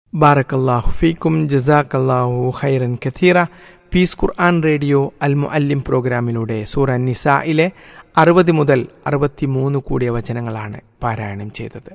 ബാറക്കല്ലാഹു ഫീക്കും ജസാക്കല്ലാഹു ഖൈറൻ കഥീറ. പീസ് ഖുർആൻ റേഡിയോ അൽ മുഅല്ലിം പ്രോഗ്രാമിലൂടെ സൂറ നിസായിലെ 60 മുതൽ 63 കൂടിയ വചനങ്ങളാണ് പാരായണം ചെയ്തത്.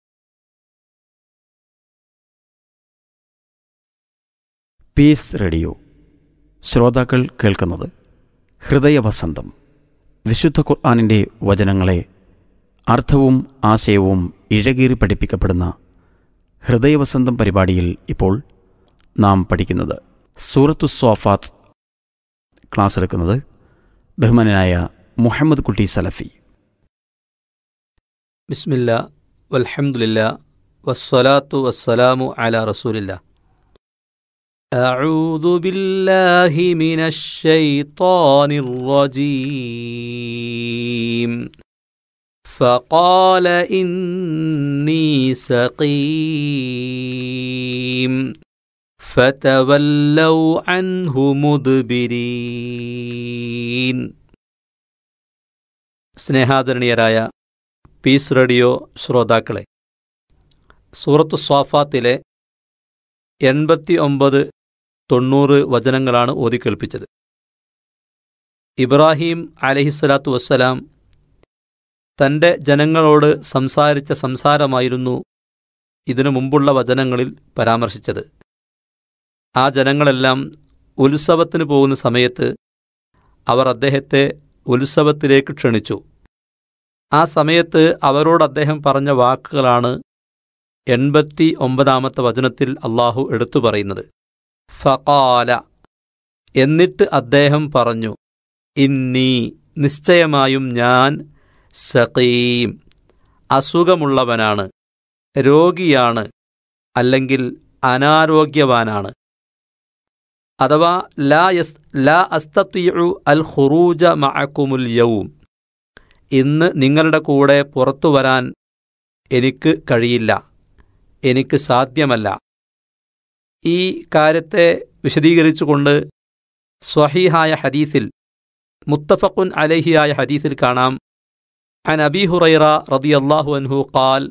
പീസ് റേഡിയോ ശ്രോതാക്കൾ കേൾക്കുന്നത് ഹൃദയവസന്തം. വിശുദ്ധ ഖുർആനിൻ്റെ വചനങ്ങളെ അർത്ഥവും ആശയവും ഇഴകീറി പഠിപ്പിക്കപ്പെടുന്ന ഹൃദയവസന്തം പരിപാടിയിൽ ഇപ്പോൾ നാം പഠിക്കുന്നത് സൂറത്തു സ്വാഫാത്ത്. ക്ലാസ് എടുക്കുന്നത് ബഹുമാനനായ മുഹമ്മദ് കുട്ടി സലഫി. ബിസ്മില്ലാ വൽഹംദുലില്ലാ വസ്സലാത്തു വസ്സലാമു അലാ റസൂലില്ലാ. അഊദു ബില്ലാഹി മിനശ് ശൈത്വാനിർ റജീം. ഫഖാല ഇന്നി സഖീം ഫതവല്ലൗ അൻഹു മുദ്ബിരീൻ. സ്നേഹാദരണീയരായ പീസ് റേഡിയോ ശ്രോതാക്കളെ, സൂറത്തു സ്വാഫാത്തിലെ 89, 90 വചനങ്ങളാണ് ഓതിക്കേൾപ്പിച്ചത്. ഇബ്രാഹിം അലൈഹിസ്സലാത്തു വസ്സലാം തൻ്റെ ജനങ്ങളോട് സംസാരിച്ച സംസാരമായിരുന്നു ഇതിനു മുമ്പുള്ള വചനങ്ങളിൽ പരാമർശിച്ചത്. ആ ജനങ്ങളെല്ലാം ഉത്സവത്തിന് പോകുന്ന സമയത്ത് അവർ അദ്ദേഹത്തെ ഉത്സവത്തിലേക്ക് ക്ഷണിച്ചു. ആ സമയത്ത് അവരോട് അദ്ദേഹം പറഞ്ഞ വാക്കുകളാണ് 89-ാമത്തെ വചനത്തിൽ അള്ളാഹു എടുത്തു പറയുന്നത്. ഫഖാല, എന്നിട്ട് അദ്ദേഹം പറഞ്ഞു, ഇന്നി, നിശ്ചയമായും ഞാൻ, സഖീം, അസുഖമുള്ളവനാണ്, രോഗിയാണ്, അല്ലെങ്കിൽ അനാരോഗ്യവാനാണ്. അഥവാ ലാ അസ്തതിഉ അൽ ഖുറൂജ മഅകുമുൽ യൗം, ഇന്ന് നിങ്ങളുടെ കൂടെ പുറത്തു വരാൻ എനിക്ക് കഴിയില്ല, എനിക്ക് സാധ്യമല്ല. ഈ കാര്യത്തെ വിശദീകരിച്ചുകൊണ്ട് സ്വഹീഹായ ഹദീസിൽ, മുത്തഫഖുൻ അലൈഹിയായ ഹദീസിൽ കാണാം, അൻ അബീ ഹുറൈറ റളിയല്ലാഹു അൻഹു ഖാൽ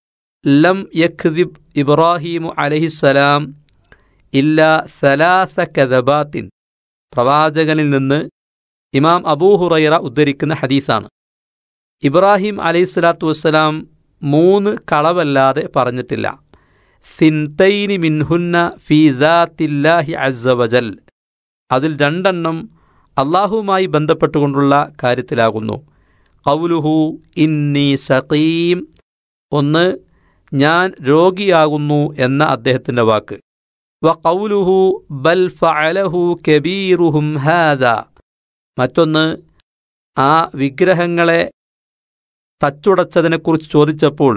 ലം യക്ദിബ് ഇബ്രാഹീമു അലൈഹിസ്സലാം ഇല്ലാ സലാസ കദബാത്തിൻ. പ്രവാചകനിൽ നിന്ന് ഇമാം അബൂ ഹുറൈറ ഉദ്ധരിക്കുന്ന ഹദീസാണ്. ഇബ്രാഹിം അലൈഹിസ്സലാത്തു വസ്സലാം 3 കളവല്ലാതെ പറഞ്ഞിട്ടില്ല. സിൻതൈനി മിൻഹുന്ന ഫീ ദാത്തില്ലാഹി അസ്സ വജൽ, അതിൽ 2 അള്ളാഹുവുമായി ബന്ധപ്പെട്ടുകൊണ്ടുള്ള കാര്യത്തിലാകുന്നു. ഖൗലുഹു ഇന്നി സഖീം, 1 ഞാൻ രോഗിയാകുന്നു എന്ന അദ്ദേഹത്തിൻ്റെ വാക്ക്. വ ഖൗലുഹു ബൽ ഫഅലഹു കബീറുഹും ഹാദാ, മറ്റൊന്ന് ആ വിഗ്രഹങ്ങളെ തച്ചുടച്ചതിനെക്കുറിച്ച് ചോദിച്ചപ്പോൾ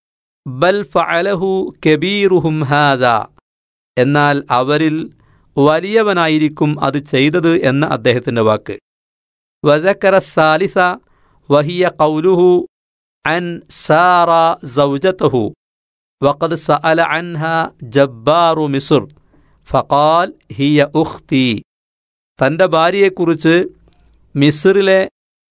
ബൽ ഫഅലഹു കബീറുഹും ഹാദാ, എന്നാൽ അവരിൽ വലിയവനായിരിക്കും അത് ചെയ്തത് എന്ന അദ്ദേഹത്തിൻ്റെ വാക്ക്. വദക്കറ സാലിസ വഹിയ ഖൗലുഹു അൻ സാറ സൗജതഹു വഖദ് സഅല അൻഹാ ജബ്ബാറു മിസ്ർ ഫഖാൽ ഹിയ ഉഖ്തി. തൻ്റെ ഭാര്യയെക്കുറിച്ച് മിസ്റിലെ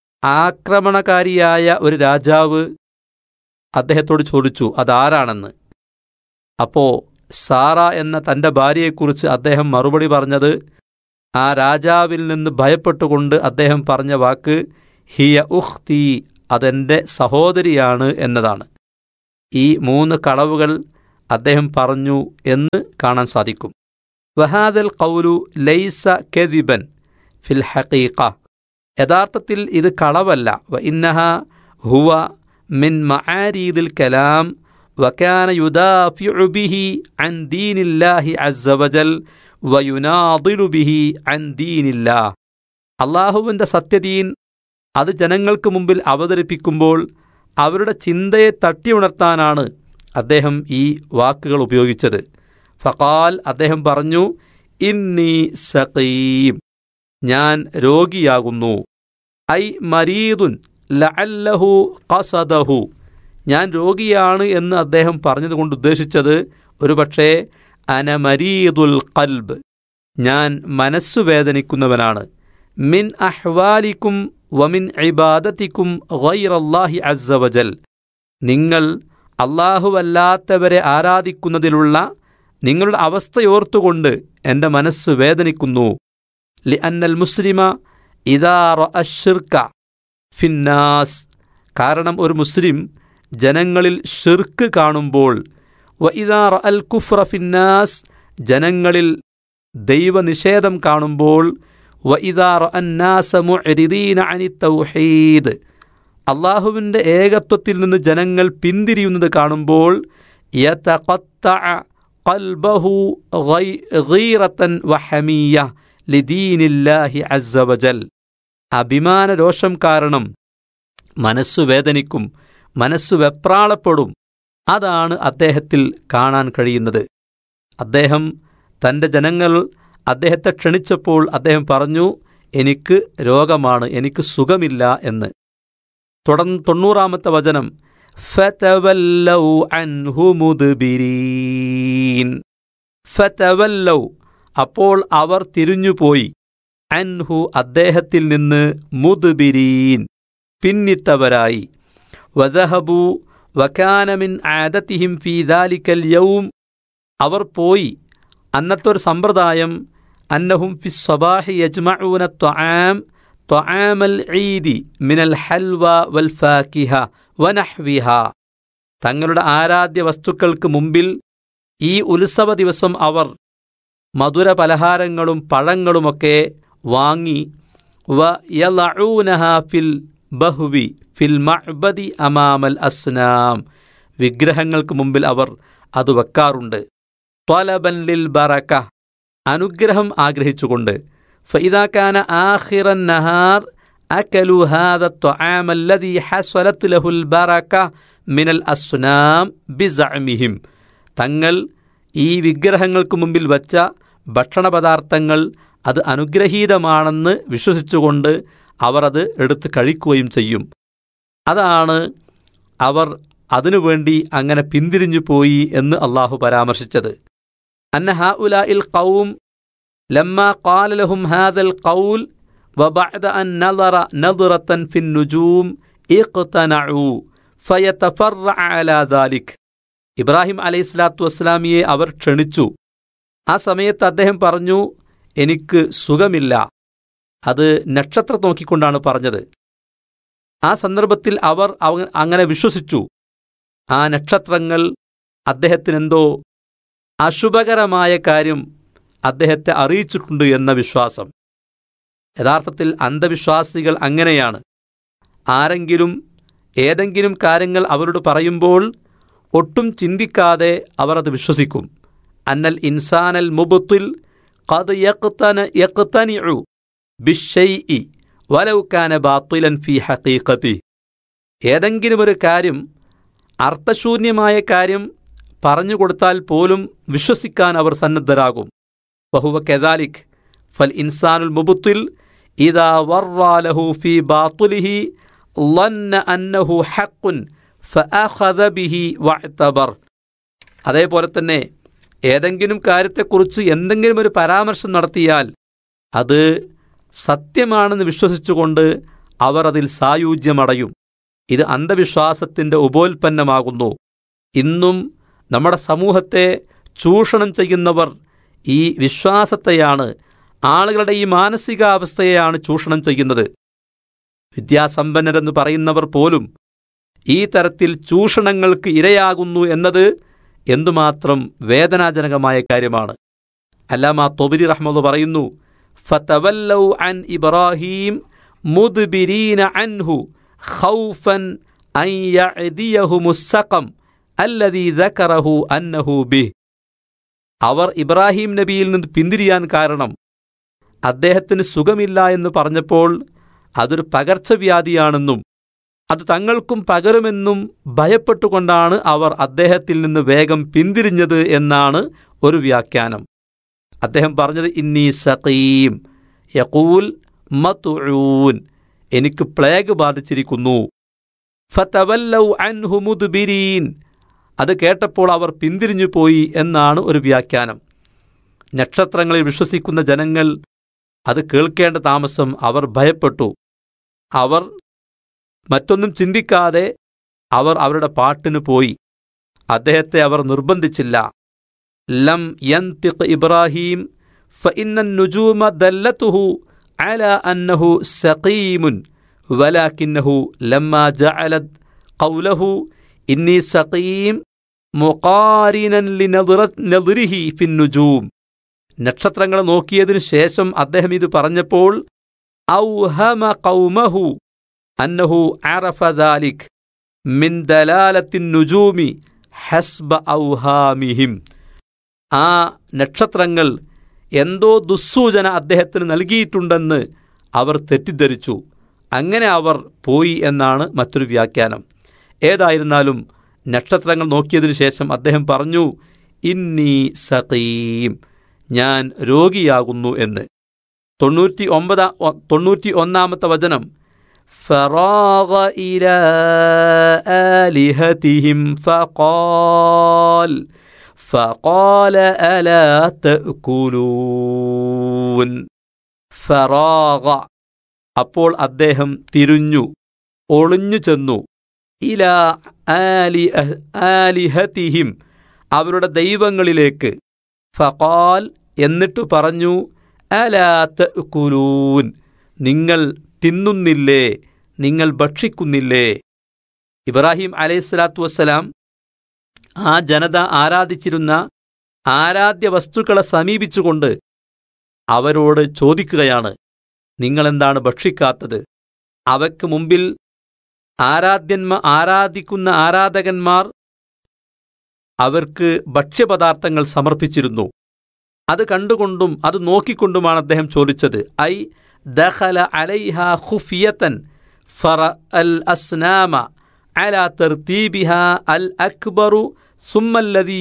ആക്രമണകാരിയായ ഒരു രാജാവ് അദ്ദേഹത്തോട് ചോദിച്ചു അതാരാണെന്ന്. അപ്പോൾ സാറ എന്ന തൻ്റെ ഭാര്യയെക്കുറിച്ച് അദ്ദേഹം മറുപടി പറഞ്ഞത്, ആ രാജാവിൽ നിന്ന് ഭയപ്പെട്ടുകൊണ്ട് അദ്ദേഹം പറഞ്ഞ വാക്ക് ഹിയ ഉഖ്തി, അതെൻ്റെ സഹോദരിയാണ് എന്നതാണ്. ഈ 3 കളവുകൾ അദ്ദേഹം പറഞ്ഞു എന്ന് കാണാൻ സാധിക്കും. വഹാദൽ ഖൗലു ലൈസ കദിബൻ ഫിൽ ഹഖീഖ, യഥാർത്ഥത്തിൽ ഇത് കളവല്ല. വ ഇന്നഹ ഹുവ മിൻ മആരീദിൽ കലാം വകാന യുദാഫിഉ ബിഹി അൻ ദീനില്ലാഹി അസ്സ വജൽ വയുനാദിലു ബിഹി അൻ ദീനില്ലാഹ്. അള്ളാഹുവിൻ്റെ സത്യദീൻ അത് ജനങ്ങൾക്ക് മുമ്പിൽ അവതരിപ്പിക്കുമ്പോൾ അവരുടെ ചിന്തയെ തട്ടിയുണർത്താനാണ് അദ്ദേഹം ഈ വാക്കുകൾ ഉപയോഗിച്ചത്. ഫഖാൽ, അദ്ദേഹം പറഞ്ഞു, ഇന്നി സഖീം, ഞാൻ രോഗിയാകുന്നു. ഐ മരീദുൻ ലഅല്ലഹു ഖസദഹു, ഞാൻ രോഗിയാണ് എന്ന് അദ്ദേഹം പറഞ്ഞതുകൊണ്ട് ഉദ്ദേശിച്ചത് ഒരുപക്ഷേ അന മരീദുൽ ഖൽബ്, ഞാൻ മനസ്സു വേദനിക്കുന്നവനാണ്. മിൻ അഹ്വാലിക്കും വമിൻ ഇബാദത്തിക്കും ഗൈറല്ലാഹി അസ്സ വജൽ, നിങ്ങൾ അല്ലാഹുവല്ലാത്തവരെ ആരാധിക്കുന്നതിലുള്ള നിങ്ങളുടെ അവസ്ഥയോർത്തുകൊണ്ട് എൻ്റെ മനസ്സ് വേദനിക്കുന്നു. ലിഅന്നൽ മുസ്ലിമ ഇദാ റഅ ശിർക ഫിന്നാസ്, കാരണം ഒരു മുസ്ലിം ജനങ്ങളിൽ ഷിർക്ക് കാണുമ്പോൾ, വ ഇദാ റഅൽ കുഫ്ര ഫിന്നാസ്, ജനങ്ങളിൽ ദൈവനിഷേധം കാണുമ്പോൾ, വ ഇദാ റഅൻ നാസ മുഅ്രിദീന അനി തൗഹീദ്, അള്ളാഹുവിൻ്റെ ഏകത്വത്തിൽ നിന്ന് ജനങ്ങൾ പിന്തിരിയുന്നത് കാണുമ്പോൾ, യതഖത്തഅ ഖൽബഹു ഗീറതൻ വഹമിയ ലിദീനില്ലാഹി അസ്സ വജൽ, അഭിമാന രോഷം കാരണം മനസ്സു വേദനിക്കും, മനസ്സു വെപ്രാളപ്പെടും. അതാണ് അദ്ദേഹത്തിൽ കാണാൻ കഴിയുന്നത്. അദ്ദേഹം തൻ്റെ ജനങ്ങൾ അദ്ദേഹത്തെ ക്ഷണിച്ചപ്പോൾ അദ്ദേഹം പറഞ്ഞു, എനിക്ക് രോഗമാണ്, എനിക്ക് സുഖമില്ല എന്ന്. തുടർന്ന് 90-ാമത്തെ വചനം, ഫതവല്ലൗ അൻഹു മുദ്ബിരീൻ, ഫതവല്ലൗ, അപ്പോൾ അവർ തിരിഞ്ഞുപോയി, അൻഹു, അദ്ദേഹത്തിൽ നിന്ന്, മുദ്ബിരീൻ, പിന്നിട്ടവരായി. വദഹബു വകാന മിൻ ആദതിഹിം ഫീ ദാലിക്കൽ യൗം, അവർ പോയി, അന്നത്തെ ഒരു സമ്പ്രദായം, അന്നഹും ഫി സ്വബാഹി യജ്മഊന ത്വആമൽ ഈദി മിനൽ ഹൽവ വൽ ഫാകിഹ വനഹ്വിഹ, തങ്ങളുടെ ആരാധ്യ വസ്തുക്കൾക്ക് മുമ്പിൽ ഈ ഉത്സവ ദിവസം അവർ മധുര പലഹാരങ്ങളും പഴങ്ങളുമൊക്കെ വാങ്ങി, വ യളഊനഹ ഫിൽ ബഹ്വി ഫിൽ മഅ്ബദി അമാമൽ അസ്നാം, വിഗ്രഹങ്ങൾക്ക് മുമ്പിൽ അവർ അത് വെക്കാറുണ്ട്. ത്വലബൻ ലിൽ ബറക, അനുഗ്രഹം ആഗ്രഹിച്ചുകൊണ്ട്. ഫഇദാ കാന ആഖിറൻ നഹാർ അകലു ഹാദ ത്വആമ അല്ലദീ ഹസലത് ലഹുൽ ബറക മിനൽ അസ്നാം ബിസഅമിഹിം, തങ്ങൾ ഈ വിഗ്രഹങ്ങൾക്ക് മുമ്പിൽ വച്ച ഭക്ഷണപദാർത്ഥങ്ങൾ അത് അനുഗ്രഹീതമാണെന്ന് വിശ്വസിച്ചുകൊണ്ട് അവർ അത് എടുത്ത് കഴിക്കുകയും ചെയ്യും. അതാണ് അവർ അതിനുവേണ്ടി അങ്ങനെ പിന്തിരിഞ്ഞു പോയി എന്ന് അള്ളാഹു പരാമർശിച്ചത്. അന്ന ഹഉലാഇൽ ഖൗം ലമ്മാ ഖാല ലഹും ഹാദൽ ഖൗൽ വബഅദ അൻ നദറ നദ്റതൻ ഫിൻ നുജൂം ഇഖ്തനഉ ഫയതഫറഅ അലാ ദാലിക്, ഇബ്രാഹിം അലൈഹിസ്സലാത്തു വസ്സലാമിയെ അവർ ക്ഷണിച്ചു. ആ സമയത്ത് അദ്ദേഹം പറഞ്ഞു, എനിക്ക് സുഖമില്ല. അത് നക്ഷത്രം നോക്കിക്കൊണ്ടാണ് പറഞ്ഞത്. ആ സന്ദർഭത്തിൽ അവർ അങ്ങനെ വിശ്വസിച്ചു. ആ നക്ഷത്രങ്ങൾ അദ്ദേഹത്തിനെന്തോ അശുഭകരമായ കാര്യം അദ്ദേഹത്തെ അറിയിച്ചിട്ടുണ്ട് എന്ന വിശ്വാസം. യഥാർത്ഥത്തിൽ അന്ധവിശ്വാസികൾ അങ്ങനെയാണ്. ആരെങ്കിലും ഏതെങ്കിലും കാര്യങ്ങൾ അവരോട് പറയുമ്പോൾ ഒട്ടും ചിന്തിക്കാതെ അവർ അത് വിശ്വസിക്കും. അന്നൽ ഇൻസാനൽ മുബ്തിൽ ഖദ് യഖ്തനിഉ ബിശ്ശൈഇ വലൗ കാന ബാത്തിലൻ ഫീ ഹഖീഖതി, ഏതെങ്കിലും ഒരു കാര്യം, അർത്ഥശൂന്യമായ കാര്യം പറഞ്ഞു കൊടുത്താൽ പോലും വിശ്വസിക്കാൻ അവർ സന്നദ്ധരാകും. വഹുവ കദാലിക് ഫൽ ഇൻസാനുൽ മുബ്തിൽ ഇദാ വർറാ ലഹു ഫീ ബാത്തിലിഹി ളന്ന അന്നഹു ഹഖ്ഖുൻ ഫഅഖദ ബിഹി വഅതബർ, അതേപോലെ തന്നെ ഏതെങ്കിലും കാര്യത്തെക്കുറിച്ച് എന്തെങ്കിലും ഒരു പരാമർശം നടത്തിയാൽ അത് സത്യമാണെന്ന് വിശ്വസിച്ചുകൊണ്ട് അവർ അതിൽ സായൂജ്യമടയും. ഇത് അന്ധവിശ്വാസത്തിൻ്റെ ഉപോൽപ്പന്നമാകുന്നു. ഇന്നും നമ്മുടെ സമൂഹത്തെ ചൂഷണം ചെയ്യുന്നവർ ഈ വിശ്വാസത്തെയാണ്, ആളുകളുടെ ഈ മാനസികാവസ്ഥയെയാണ് ചൂഷണം ചെയ്യുന്നത്. വിദ്യാസമ്പന്നരെന്ന് പറയുന്നവർ പോലും ഈ തരത്തിൽ ചൂഷണങ്ങൾക്ക് ഇരയാകുന്നു എന്നത് എന്തുമാത്രം വേദനാജനകമായ കാര്യമാണ്. അല്ലാമ തൊബരി റഹ്മത്തുള്ളാഹി പറയുന്നു, ഫതവല്ലൗ അൻ ഇബ്രാഹീം മുദ്ബിരീന അൻഹു ഖൗഫൻ അൻ യഅദിയഹുമുസ് സഖം അല്ലദീ ദകറഹു അന്നഹു ബിഹ്, അവർ ഇബ്രാഹിം നബിയിൽ നിന്ന് പിന്തിരിയാൻ കാരണം അദ്ദേഹത്തിന് സുഖമില്ല എന്ന് പറഞ്ഞപ്പോൾ അതൊരു പകർച്ചവ്യാധിയാണെന്നും അത് തങ്ങൾക്കും പകരുമെന്നും ഭയപ്പെട്ടുകൊണ്ടാണ് അവർ അദ്ദേഹത്തിൽ നിന്ന് വേഗം പിന്തിരിഞ്ഞത് എന്നാണ് ഒരു വ്യാഖ്യാനം. അദ്ദേഹം പറഞ്ഞത്, ഇന്നി സഖീം യഖൂൽ മത്ഊൻ, എനിക്ക് പ്ലേഗ് ബാധിച്ചിരിക്കുന്നു. ഫതവല്ലൗ അൻഹു മുദ്ബിരീൻ, അത് കേട്ടപ്പോൾ അവർ പിന്തിരിഞ്ഞു പോയി എന്നാണ് ഒരു വ്യാഖ്യാനം. നക്ഷത്രങ്ങളിൽ വിശ്വസിക്കുന്ന ജനങ്ങൾ അത് കേൾക്കേണ്ട താമസം അവർ ഭയപ്പെട്ടു. അവർ മറ്റൊന്നും ചിന്തിക്കാതെ അവർ അവരുടെ പാട്ടിന് പോയി. അദ്ദേഹത്തെ അവർ നിർബന്ധിച്ചില്ല. ലം യൻതിഖ് ഇബ്രാഹിം ഫഇന്ന النجوم دلته على أنه سقيم ولكنه لما جعلت قوله إني سقيم മുഖാരിനൻ ലിനദ്രിഹി ഫിന്നുജൂം, നക്ഷത്രങ്ങൾ നോക്കിയതിനു ശേഷം അദ്ദേഹം ഇത് പറഞ്ഞപ്പോൾ ഔഹമ ഖൗമഹു അന്നഹു അറഫ ദാലിക് മിൻ ദലാലത്തിൻ നുജൂമി ഹസ്ബ ഔഹാമിഹിം. ആ നക്ഷത്രങ്ങൾ എന്തോ ദുസ്സൂചന അദ്ദേഹത്തിന് നൽകിയിട്ടുണ്ടെന്ന് അവർ തെറ്റിദ്ധരിച്ചു. അങ്ങനെ അവർ പോയി എന്നാണ് മറ്റൊരു വ്യാഖ്യാനം. ഏതായിരുന്നാലും നക്ഷത്രങ്ങൾ നോക്കിയതിനു ശേഷം അദ്ദേഹം പറഞ്ഞു, ഇന്നി സഖീം, ഞാൻ രോഗിയാകുന്നു എന്ന്. 91 വചനം, ഫറാഗ ഇലാ ആലിഹതിഹിം ഫഖാല അലാ തഅകുലൂൻ. ഫറാഗ, അപ്പോൾ അദ്ദേഹം തിരിഞ്ഞു, ഒളിഞ്ഞു ചെന്നു, ഇലാ ആലിഹതിഹിം, അവരുടെ ദൈവങ്ങളിലേക്ക്. ഫഖാൽ, എന്നിട്ട് പറഞ്ഞു, അലാ തഅകുലൂൻ, നിങ്ങൾ തിന്നുന്നില്ലേ, നിങ്ങൾ ഭക്ഷിക്കുന്നില്ലേ. ഇബ്രാഹിം അലൈഹിസ്സലാത്തു വസ്സലാം ആ ജനത ആരാധിച്ചിരുന്ന ആരാധ്യ വസ്തുക്കളെ സമീപിച്ചുകൊണ്ട് അവരോട് ചോദിക്കുകയാണ്, നിങ്ങളെന്താണ് ഭക്ഷിക്കാത്തത്? അവയ്ക്ക് മുമ്പിൽ ആരാധിക്കുന്ന ആരാധകന്മാർ അവർക്ക് ഭക്ഷ്യപദാർത്ഥങ്ങൾ സമർപ്പിച്ചിരുന്നു. അത് കണ്ടുകൊണ്ടും അത് നോക്കിക്കൊണ്ടുമാണ് അദ്ദേഹം ചോദിച്ചത്. ഐ ദഖല അലൈഹ ഖുഫിയതൻ ഫറഅൽ അസ്നാമ അലാ തർതീബിഹാ അൽ അക്ബറു സുമ്മല്ലദീ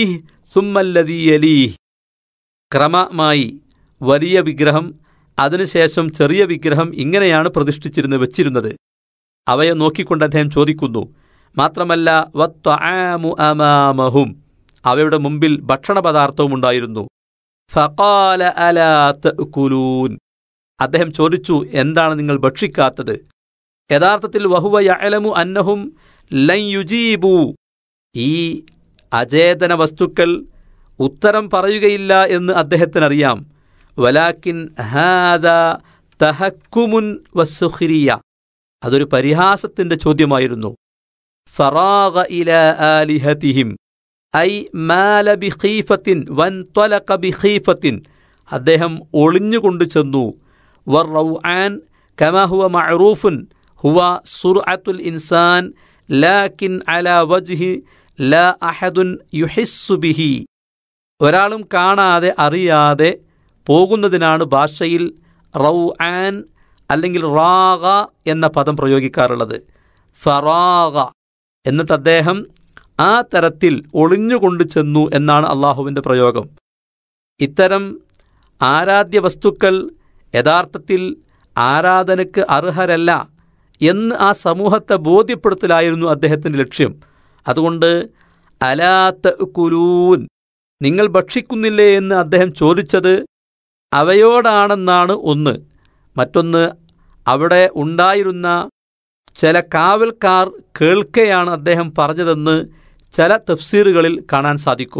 യലീഹ്. ക്രമമായി വലിയ വിഗ്രഹം, അതിനുശേഷം ചെറിയ വിഗ്രഹം, ഇങ്ങനെയാണ് വെച്ചിരുന്നത്. അവയെ നോക്കിക്കൊണ്ട് അദ്ദേഹം ചോദിക്കുന്നു. മാത്രമല്ല വത്ത്വആമു അമാമഹും, അവയുടെ മുമ്പിൽ ഭക്ഷണപദാർത്ഥവും ഉണ്ടായിരുന്നു. ഫഖാല അലാ തഅകുലൂൻ, അദ്ദേഹം ചോദിച്ചു, എന്താണ് നിങ്ങൾ ഭക്ഷിക്കാത്തത്? യഥാർത്ഥത്തിൽ വഹുവ യഅലമു അന്നഹും ലൻ യുജീബു, ഈ അചേതന വസ്തുക്കൾ ഉത്തരം പറയുകയില്ല എന്ന് അദ്ദേഹത്തിനറിയാം. വലാകിൻ ഹാദാ തഹക്കുമുൻ വസ്സുഖ്രിയ, അതൊരു പരിഹാസത്തിന്റെ ചോദ്യമായിരുന്നു. ഫറാഗ ഇലാ ആലിഹതിഹിം ഐ മാല ബിഖീഫത്തിൻ വൻതലഖ ബിഖീഫത്തിൻ, അദ്ദേഹം ഒളിഞ്ഞുകൊണ്ടു ചെന്നു. വറൗആൻ കമാ ഹുവ മഅറൂഫുൻ ഹുവ സുർഅത്തുൽ ഇൻസാൻ ലാകിൻ അലാ വജ്ഹി ലാ അഹദുൻ യുഹിസ്സു ബിഹി, ഒരാളും കാണാതെ അറിയാതെ പോകുന്നതിനാണ് ഭാഷയിൽ റൗആൻ അല്ലെങ്കിൽ റാഗ എന്ന പദം പ്രയോഗിക്കാറുള്ളത്. ഫറാഗ, എന്നിട്ട് അദ്ദേഹം ആ തരത്തിൽ ഒളിഞ്ഞുകൊണ്ടു ചെന്നു എന്നാണ് അള്ളാഹുവിൻ്റെ പ്രയോഗം. ഇത്തരം ആരാധ്യ വസ്തുക്കൾ യഥാർത്ഥത്തിൽ ആരാധനയ്ക്ക് അർഹരല്ല എന്ന് ആ സമൂഹത്തെ ബോധ്യപ്പെടുത്തലായിരുന്നു അദ്ദേഹത്തിൻ്റെ ലക്ഷ്യം. അതുകൊണ്ട് അലാ തഅകുലൂൻ, നിങ്ങൾ ഭക്ഷിക്കുന്നില്ലേ എന്ന് അദ്ദേഹം ചോദിച്ചത് അവയോടാണെന്നാണ് ഒന്ന്. മറ്റൊന്ന്, അവിടെ ഉണ്ടായിരുന്ന ചില കാവൽക്കാർ കേൾക്കെയാണ് അദ്ദേഹം പറഞ്ഞതെന്ന് ചില തഫ്സീറുകളിൽ കാണാൻ സാധിക്കും.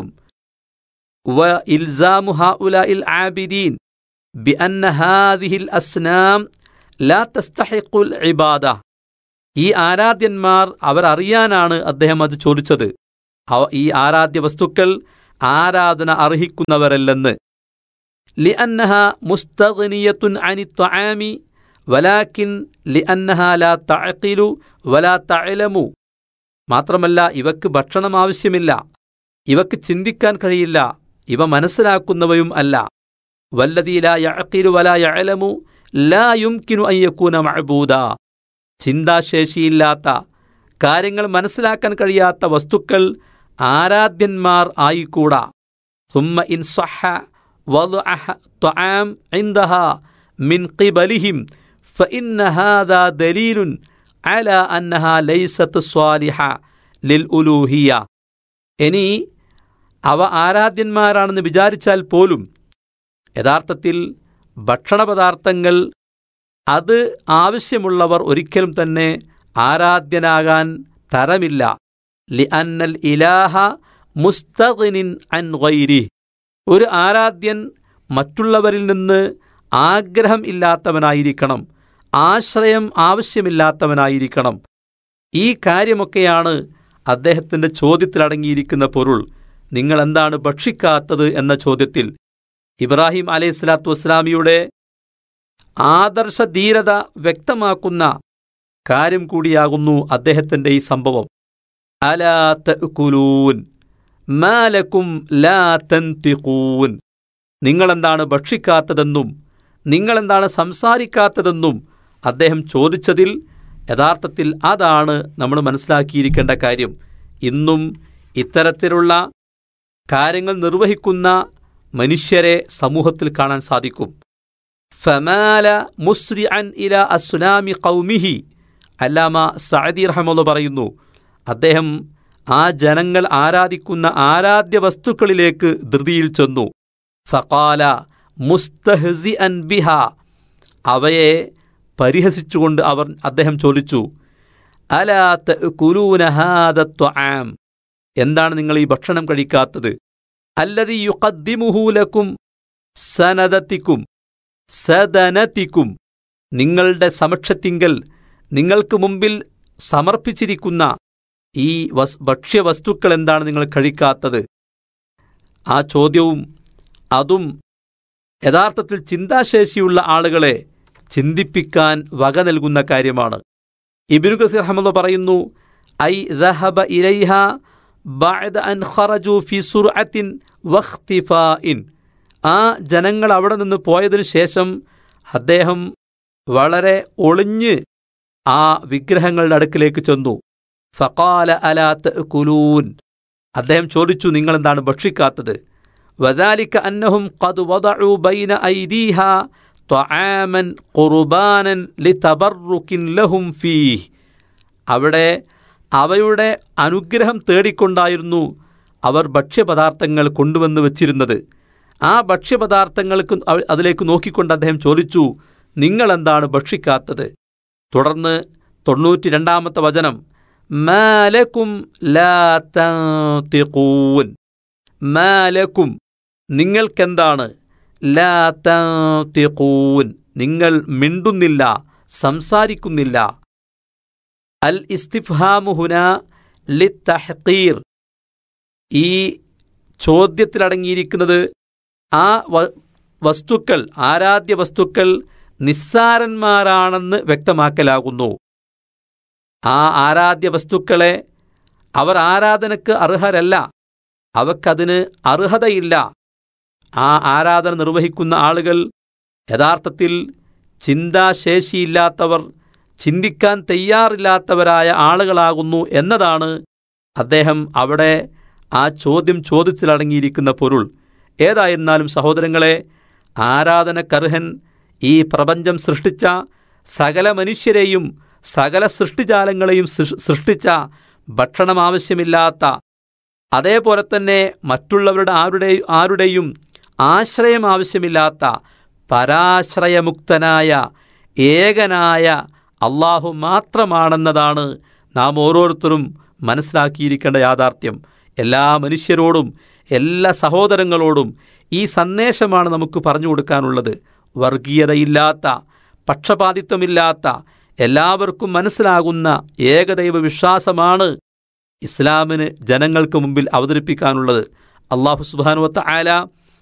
വ ഇൽസാമു ഹഉലാഇൽ ആബിദീൻ ബിഅന്ന ഹാദിഹിൽ അസ്നാം ലാ തസ്തഹിഖുൽ ഇബാദ, ഈ ആരാധ്യന്മാർ അവരറിയാനാണ് അദ്ദേഹം അത് ചോദിച്ചത്. ഈ ആരാധ്യ വസ്തുക്കൾ ആരാധന അർഹിക്കുന്നവരല്ലെന്ന്. ലിഅന്നഹ മുസ്തഗ്നിയത്തുൻ അനി ത്വആമി വലാകിൻ ലിഅന്നഹ ലാ തഅഖിലു വലാ തഅലമു, മാത്രമല്ല ഇവക്ക് ഭക്ഷണം ആവശ്യമില്ല, ഇവക്ക് ചിന്തിക്കാൻ കഴിയില്ല, ഇവ മനസ്സിലാക്കുന്നവയും അല്ല. വല്ലദീ ലാ യഅഖിലു വലാ യഅലമു ലാ യുംകിനു അൻ യകൂന മഅബൂദ, ചിന്താശേഷിയില്ലാത്ത, കാര്യങ്ങൾ മനസ്സിലാക്കാൻ കഴിയാത്ത വസ്തുക്കൾ ആരാധ്യന്മാർ ആയിക്കൂടാ. സുമ്മ ഇൻ സഹ വദ്അഹ ത്വആം ഇൻദഹാ മിൻ ഖിബലിഹിം ഫഇന്ന ഹാദാ ദലീലുൻ അലാ അന്നഹാ ലൈസത്ത് സ്വാലിഹ ലിൽ ഉലൂഹിയ. ഇനി അവ ആരാധ്യന്മാരാണെന്ന് വിചാരിച്ചാൽ പോലും യഥാർത്ഥത്തിൽ ഭക്ഷണപദാർത്ഥങ്ങൾ അത് ആവശ്യമുള്ളവർ ഒരിക്കലും തന്നെ ആരാധ്യനാകാൻ തരമില്ല. ലിഅന്നൽ ഇലാഹ മുസ്തഗ്നിൻ അൻ ഗൈരി. ഒരു ആരാധ്യൻ മറ്റുള്ളവരിൽ നിന്ന് ആഗ്രഹം ഇല്ലാത്തവനായിരിക്കണം, ആശ്രയം ആവശ്യമില്ലാത്തവനായിരിക്കണം. ഈ കാര്യമൊക്കെയാണ് അദ്ദേഹത്തിൻ്റെ ചോദ്യത്തിലടങ്ങിയിരിക്കുന്ന പൊരുൾ. നിങ്ങൾ എന്താണ് ഭക്ഷിക്കാത്തത് എന്ന ചോദ്യത്തിൽ ഇബ്രാഹിം അലൈഹിസ്സലാത്തു വസ്സലാമിയുടെ ആദർശ ധീരത വ്യക്തമാക്കുന്ന കാര്യം കൂടിയാകുന്നു അദ്ദേഹത്തിൻ്റെ ഈ സംഭവം. അലാ തഅ്കുലൂൻ മാ ലക്കും ലാ തൻതിഖൂൻ. നിങ്ങളെന്താണ് ഭക്ഷിക്കാത്തതെന്നും നിങ്ങളെന്താണ് സംസാരിക്കാത്തതെന്നും അദ്ദേഹം ചോദിച്ചതിൽ യഥാർത്ഥത്തിൽ അതാണ് നമ്മൾ മനസ്സിലാക്കിയിരിക്കേണ്ട കാര്യം. ഇന്നും ഇത്തരത്തിലുള്ള കാര്യങ്ങൾ നിർവഹിക്കുന്ന മനുഷ്യരെ സമൂഹത്തിൽ കാണാൻ സാധിക്കും. ഫമാല മുസ്രിഅൻ ഇലാ അസ്നാമി ഖൗമിഹി. അല്ലാമ സഅദി റഹ്മത്തുള്ളാഹി പറയുന്നു, അദ്ദേഹം ആ ജനങ്ങൾ ആരാധിക്കുന്ന ആരാധ്യ വസ്തുക്കളിലേക്ക് ധൃതിയിൽ ചെന്നു. ഫഖാല മുസ്തഹ്സിഅൻ ബിഹാ. അവയെ പരിഹസിച്ചുകൊണ്ട് അദ്ദേഹം ചോദിച്ചു, അലാ തഅ്കുലൂന ഹാദ ത്വആം. എന്താണ് നിങ്ങൾ ഈ ഭക്ഷണം കഴിക്കാത്തത്? അല്ലദീ യുഖദ്ദിമുഹു ലക്കും സനദതിക്കും സദനതിക്കും. നിങ്ങളുടെ സമക്ഷത്തിങ്കൽ നിങ്ങൾക്ക് മുമ്പിൽ സമർപ്പിച്ചിരിക്കുന്ന ഈ ഭക്ഷ്യവസ്തുക്കൾ എന്താണ് നിങ്ങൾ കഴിക്കാത്തത്? ആ ചോദ്യവും അതും യഥാർത്ഥത്തിൽ ചിന്താശേഷിയുള്ള ആളുകളെ ചിന്തിപ്പിക്കാൻ വക നൽകുന്ന കാര്യമാണ്. ഇബ്നു കസീർ റഹ്മത്തുള്ളാഹി പറയുന്നു, ഐ ദഹബ ഇലൈഹ ബഅദ അൻ ഖറജു ഫി സുർഅത്തിൻ വഖ്തിഫാഇൻ. ആ ജനങ്ങൾ അവിടെ നിന്ന് പോയതിനു ശേഷം അദ്ദേഹം വളരെ ഒളിഞ്ഞ് ആ വിഗ്രഹങ്ങളുടെ അടുക്കിലേക്ക് ചെന്നു. ഫഖാല അലാ തഅ്കുലൂൻ. അദ്ദേഹം ചോദിച്ചു, നിങ്ങളെന്താണ് ഭക്ഷിക്കാത്തത്? വദാലിക അന്നഹും ഖദ് വദഉ ബൈന ഐദീഹാ ത്വആമൻ ഖുർബാനൻ ലിതബറുകിൻ ലഹും ഫീഹ്. അവിടെ അവയുടെ അനുഗ്രഹം തേടിക്കൊണ്ടായിരുന്നു അവർ ഭക്ഷ്യപദാർത്ഥങ്ങൾ കൊണ്ടുവന്ന് വച്ചിരുന്നത്. ആ ഭക്ഷ്യപദാർത്ഥങ്ങൾക്ക് അതിലേക്ക് നോക്കിക്കൊണ്ട് അദ്ദേഹം ചോദിച്ചു, നിങ്ങളെന്താണ് ഭക്ഷിക്കാത്തത്? തുടർന്ന് 92-ാമത്തെ വചനം, മാലക്കും ലാ തൻതിഖൂൻ. മാലക്കും നിങ്ങൾക്കെന്താണ്? ലാ തൻതിഖൂൻ നിങ്ങൾ മിണ്ടുന്നില്ല, സംസാരിക്കുന്നില്ല. അൽ ഇസ്തിഫ്ഹാമു ഹുനാ ലിത്തഹ്ഖീർ. ഈ ചോദ്യത്തിലടങ്ങിയിരിക്കുന്നത് ആ വസ്തുക്കൾ, ആരാധ്യ വസ്തുക്കൾ നിസ്സാരന്മാരാണെന്ന് വ്യക്തമാക്കലാകുന്നു. ആ ആരാധ്യ വസ്തുക്കളെ അവർ ആരാധനയ്ക്ക് അർഹരല്ല, അവക്കതിന് അർഹതയില്ല. ആ ആരാധന നിർവഹിക്കുന്ന ആളുകൾ യഥാർത്ഥത്തിൽ ചിന്താശേഷിയില്ലാത്തവർ, ചിന്തിക്കാൻ തയ്യാറില്ലാത്തവരായ ആളുകളാകുന്നു എന്നതാണ് അദ്ദേഹം അവിടെ ആ ചോദ്യം ചോദിച്ചിലടങ്ങിയിരിക്കുന്ന പൊരുൾ. ഏതായിരുന്നാലും സഹോദരങ്ങളെ, ആരാധനക്കർഹൻ ഈ പ്രപഞ്ചം സൃഷ്ടിച്ച സകല മനുഷ്യരെയും സകല സൃഷ്ടിജാലങ്ങളെയും സൃഷ്ടിച്ച, ഭക്ഷണം ആവശ്യമില്ലാത്ത, അതേപോലെ തന്നെ മറ്റുള്ളവരുടെ ആരുടെയും ആശ്രയം ആവശ്യമില്ലാത്ത, പരാശ്രയമുക്തനായ ഏകനായ അള്ളാഹു മാത്രമാണെന്നതാണ് നാം ഓരോരുത്തരും മനസ്സിലാക്കിയിരിക്കേണ്ട യാഥാർത്ഥ്യം. എല്ലാ മനുഷ്യരോടും എല്ലാ സഹോദരങ്ങളോടും ഈ സന്ദേശമാണ് നമുക്ക് പറഞ്ഞു കൊടുക്കാനുള്ളത്. വർഗീയതയില്ലാത്ത, പക്ഷപാതിത്വമില്ലാത്ത, എല്ലാവർക്കും മനസ്സിലാകുന്ന ഏകദൈവ വിശ്വാസമാണ് ഇസ്ലാമിന് ജനങ്ങൾക്ക് മുമ്പിൽ അവതരിപ്പിക്കാനുള്ളത്. അല്ലാഹു സുബ്ഹാനഹു വ തആല